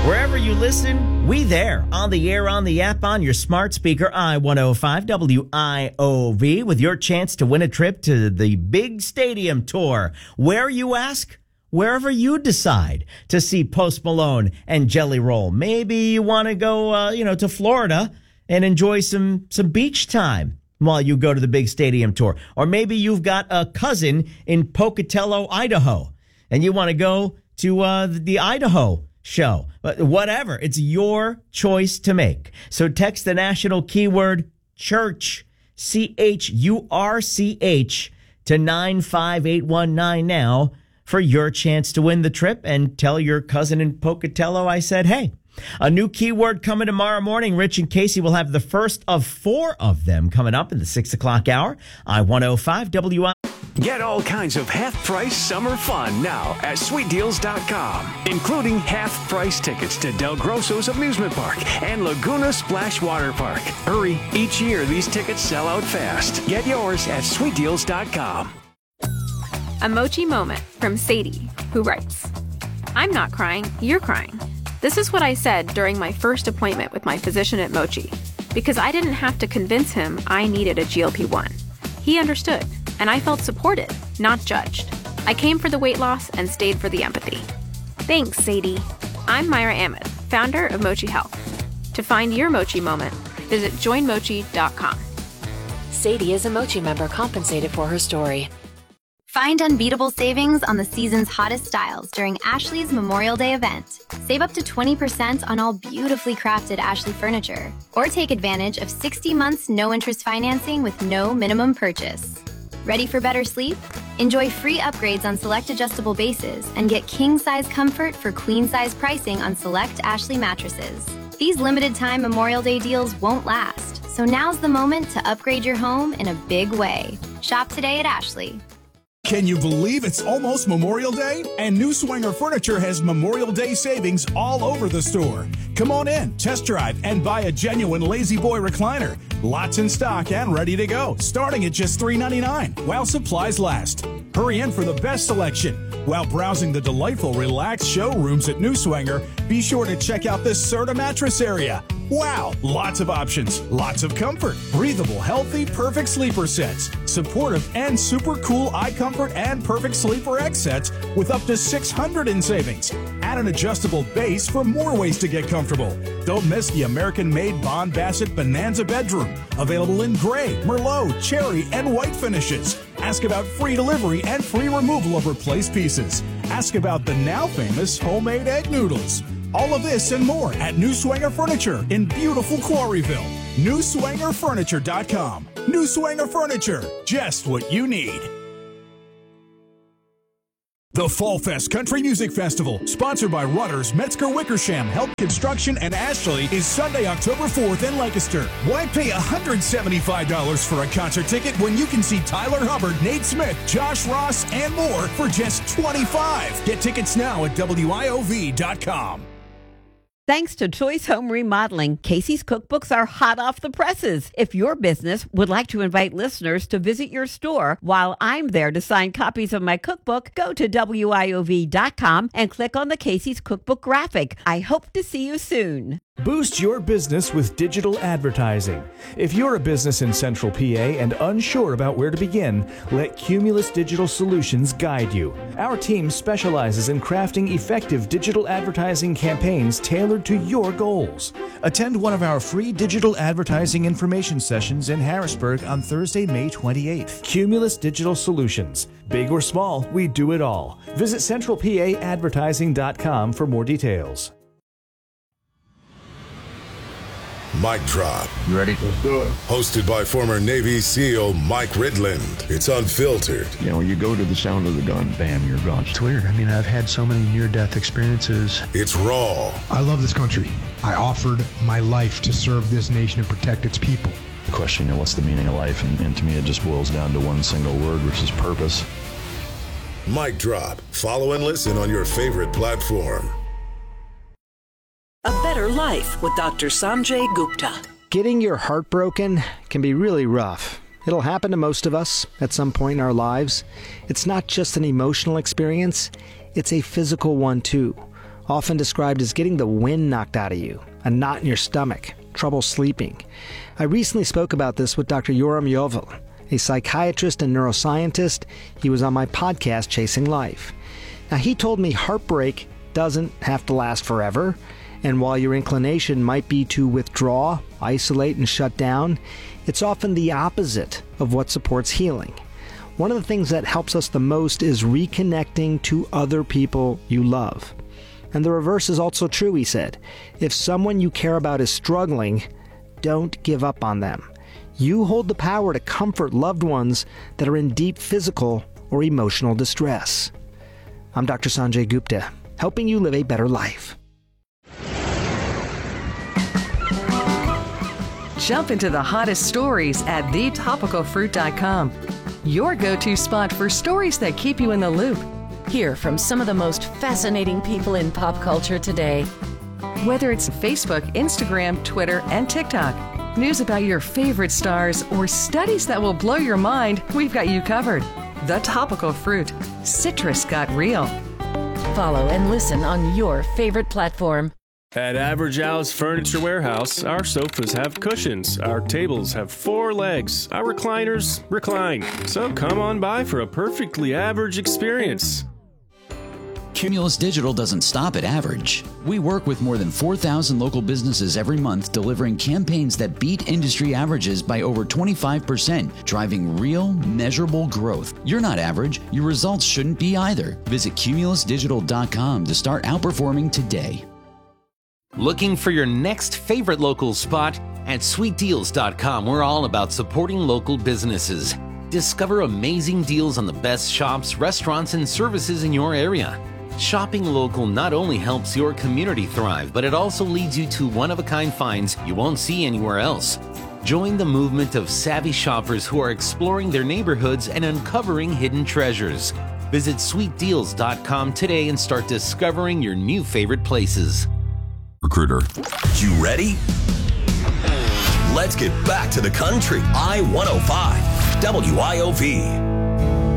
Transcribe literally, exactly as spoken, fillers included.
Wherever you listen, we there. On the air, on the app, on your smart speaker, I one oh five W I O V, with your chance to win a trip to the big stadium tour. Where, you ask? Wherever you decide to see Post Malone and Jelly Roll. Maybe you want to go, uh, you know, to Florida and enjoy some, some beach time while you go to the big stadium tour. Or maybe you've got a cousin in Pocatello, Idaho, and you want to go to uh, the Idaho show. But whatever, it's your choice to make. So text the national keyword church, C H U R C H, to nine five eight one nine now for your chance to win the trip, and tell your cousin in Pocatello I said, hey. A new keyword coming tomorrow morning. Rich and Casey will have the first of four of them coming up in the six o'clock hour. I one oh five W I. Get all kinds of half-price summer fun now at sweet deals dot com, including half-price tickets to Del Grosso's Amusement Park and Laguna Splash Water Park. Hurry, each year these tickets sell out fast. Get yours at sweet deals dot com. A Mochi moment from Sadie, who writes, I'm not crying, you're crying. This is what I said during my first appointment with my physician at Mochi, because I didn't have to convince him I needed a G L P one. He understood, and I felt supported, not judged. I came for the weight loss and stayed for the empathy. Thanks, Sadie. I'm Myra Ahmed, founder of Mochi Health. To find your Mochi moment, visit join mochi dot com. Sadie is a Mochi member compensated for her story. Find unbeatable savings on the season's hottest styles during Ashley's Memorial Day event. Save up to twenty percent on all beautifully crafted Ashley furniture. Or take advantage of sixty months no-interest financing with no minimum purchase. Ready for better sleep? Enjoy free upgrades on select adjustable bases and get king-size comfort for queen-size pricing on select Ashley mattresses. These limited-time Memorial Day deals won't last, so now's the moment to upgrade your home in a big way. Shop today at Ashley. Can you believe it's almost Memorial Day? And New Swinger Furniture has Memorial Day savings all over the store. Come on in, test drive, and buy a genuine Lazy Boy recliner. Lots in stock and ready to go, starting at just three ninety-nine while supplies last. Hurry in for the best selection. While browsing the delightful, relaxed showrooms at New Swinger, be sure to check out this Serta mattress area. Wow, lots of options, lots of comfort, breathable, healthy, perfect sleeper sets, supportive and super cool eye comfort and perfect sleeper X sets with up to six hundred in savings. Add an adjustable base for more ways to get comfortable. Don't miss the American-made Bond Bassett Bonanza bedroom, available in gray, Merlot, cherry, and white finishes. Ask about free delivery and free removal of replaced pieces. Ask about the now famous homemade egg noodles. All of this and more at New Swinger Furniture in beautiful Quarryville. new swinger furniture dot com. New Swinger Furniture, just what you need. The Fall Fest Country Music Festival, sponsored by Rudders, Metzger Wickersham, Help Construction, and Ashley, is Sunday, October fourth in Lancaster. Why pay one hundred seventy-five dollars for a concert ticket when you can see Tyler Hubbard, Nate Smith, Josh Ross, and more for just twenty-five dollars? Get tickets now at W I O V dot com. Thanks to Choice Home Remodeling, Casey's cookbooks are hot off the presses. If your business would like to invite listeners to visit your store while I'm there to sign copies of my cookbook, go to W I O V dot com and click on the Casey's Cookbook graphic. I hope to see you soon. Boost your business with digital advertising. If you're a business in Central P A and unsure about where to begin, let Cumulus Digital Solutions guide you. Our team specializes in crafting effective digital advertising campaigns tailored to your goals. Attend one of our free digital advertising information sessions in Harrisburg on Thursday, May twenty-eighth. Cumulus Digital Solutions. Big or small, we do it all. Visit central p a advertising dot com for more details. Mic Drop. You ready? Let's do it. Hosted by former Navy SEAL Mike Ridland. It's unfiltered. You know, you go to the sound of the gun, bam, you're gone. It's weird. I mean, I've had so many near-death experiences. It's raw. I love this country. I offered my life to serve this nation and protect its people. The question, you know, what's the meaning of life? And, and to me, it just boils down to one single word, which is purpose. Mic Drop. Follow and listen on your favorite platform. A Better Life with Doctor Sanjay Gupta. Getting your heart broken can be really rough. It'll happen to most of us at some point in our lives. It's not just an emotional experience, it's a physical one too. often described as getting the wind knocked out of you, a knot in your stomach, trouble sleeping. I recently spoke about this with Doctor Yoram Yovel, a psychiatrist and neuroscientist. He was on my podcast, Chasing Life. Now, he told me heartbreak doesn't have to last forever, and while your inclination might be to withdraw, isolate, and shut down, it's often the opposite of what supports healing. One of the things that helps us the most is reconnecting to other people you love. And the reverse is also true, he said. If someone you care about is struggling, don't give up on them. You hold the power to comfort loved ones that are in deep physical or emotional distress. I'm Doctor Sanjay Gupta, helping you live a better life. Jump into the hottest stories at the topical fruit dot com. Your go-to spot for stories that keep you in the loop. Hear from some of the most fascinating people in pop culture today. Whether it's Facebook, Instagram, Twitter, and TikTok, news about your favorite stars, or studies that will blow your mind, we've got you covered. The Topical Fruit. Citrus got real. Follow and listen on your favorite platform. At Average Al's Furniture Warehouse, our sofas have cushions, our tables have four legs, our recliners recline. So come on by for a perfectly average experience. Cumulus Digital doesn't stop at average. We work with more than four thousand local businesses every month, delivering campaigns that beat industry averages by over twenty-five percent, driving real, measurable growth. You're not average. Your results shouldn't be either. Visit cumulus digital dot com to start outperforming today. Looking for your next favorite local spot? At sweet deals dot com, we're all about supporting local businesses. Discover amazing deals on the best shops, restaurants, and services in your area. Shopping local not only helps your community thrive, but it also leads you to one-of-a-kind finds you won't see anywhere else. Join the movement of savvy shoppers who are exploring their neighborhoods and uncovering hidden treasures. Visit sweet deals dot com today and start discovering your new favorite places. Recruiter. You ready? Let's get back to the country. I one oh five, W I O V.